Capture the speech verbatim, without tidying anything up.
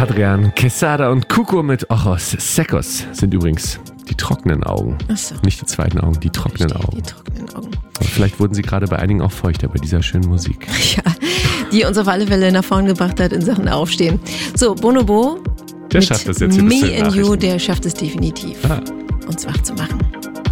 Adrian Quesada und Cuco mit Ojos Secos sind übrigens die trockenen Augen. Ach so. Nicht die zweiten Augen, die trockenen Verstehe, Augen. Die trockenen Augen. Aber vielleicht wurden sie gerade bei einigen auch feuchter bei dieser schönen Musik. Ja, die uns auf alle Fälle nach vorn gebracht hat in Sachen Aufstehen. So, Bonobo. Der schafft es jetzt hier bis Me zu den and You, Nachrichten. der schafft es definitiv, Ah. uns wach zu machen.